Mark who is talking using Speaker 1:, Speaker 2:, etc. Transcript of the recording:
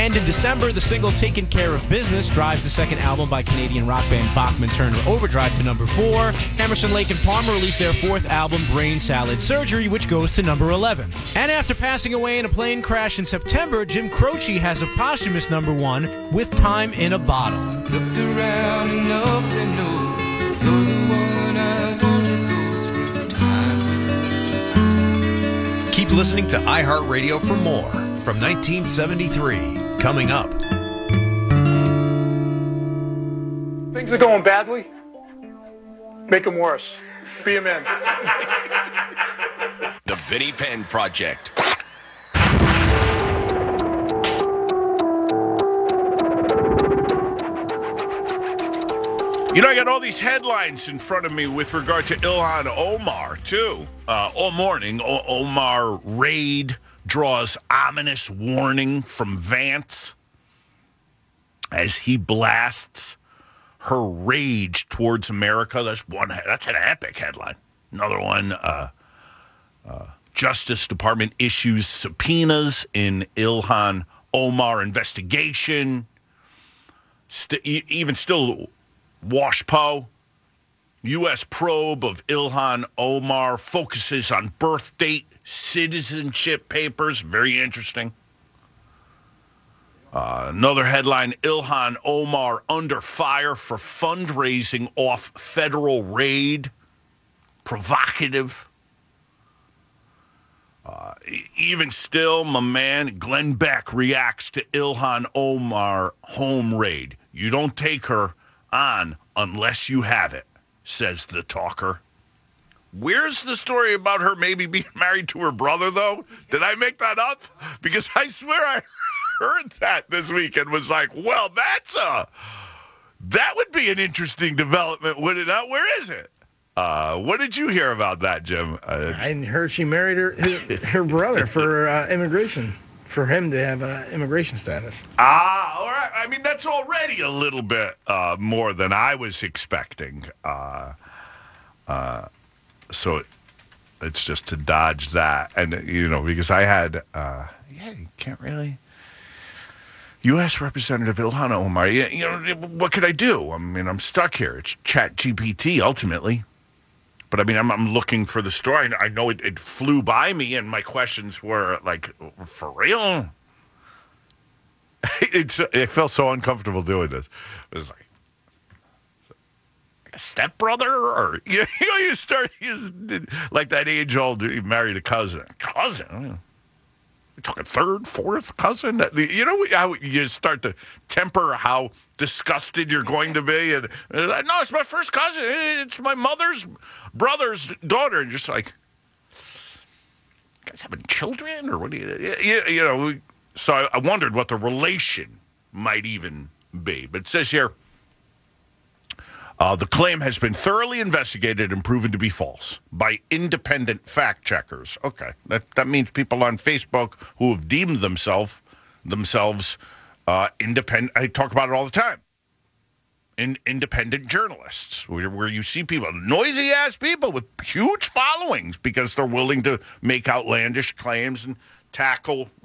Speaker 1: And in December, the single Taking Care of Business drives the second album by Canadian rock band Bachman Turner Overdrive to number 4. Emerson, Lake and Palmer released their fourth album, Brain Salad Surgery, which goes to number 11. And after passing away in a plane crash in September, Jim Croce has a posthumous number 1 with Time in a Bottle.
Speaker 2: Looked around enough to know you're the one I want to go through time.
Speaker 3: Keep listening to iHeartRadio for more from 1973. Coming up.
Speaker 4: Things are going badly. Make them worse. Be a man.
Speaker 5: The Vinnie Penn Project.
Speaker 6: You know, I got all these headlines in front of me with regard to Ilhan Omar, too. All morning, Omar raid draws ominous warning from Vance as he blasts her rage towards America. That's an epic headline. Another one, Justice Department issues subpoenas in Ilhan Omar investigation. Even still, WashPo, U.S. probe of Ilhan Omar focuses on birth date citizenship papers. Very interesting. Another headline, Ilhan Omar under fire for fundraising off federal raid. Provocative. Even still, my man Glenn Beck reacts to Ilhan Omar home raid. You don't take her on unless you have it, says the talker. Where's the story about her maybe being married to her brother, though? Did I make that up? Because I swear I heard that this week and was like, well, that would be an interesting development, would it not? Where is it? What did you hear about that, Jim?
Speaker 7: I heard she married her brother for immigration, for him to have immigration status.
Speaker 6: All right. I mean, that's already a little bit more than I was expecting. So it's just to dodge that. And, because I had, you can't really. U.S. Representative Ilhan Omar, what could I do? I mean, I'm stuck here. It's ChatGPT ultimately. But, I mean, I'm looking for the story. I know it flew by me, and my questions were like, for real? It felt so uncomfortable doing this. It was like, a stepbrother? Or, you start, like that age-old, you married a cousin. Cousin? You're talking third, fourth cousin? How you start to temper how disgusted you're going to be. And no, it's my first cousin. It's my mother's brother's daughter. And just like, you guys having children? Or what do you. So I wondered what the relation might even be. But it says here, the claim has been thoroughly investigated and proven to be false by independent fact checkers. Okay, that means people on Facebook who have deemed themselves independent. I talk about it all the time. Independent journalists, where you see people, noisy-ass people with huge followings because they're willing to make outlandish claims and tackle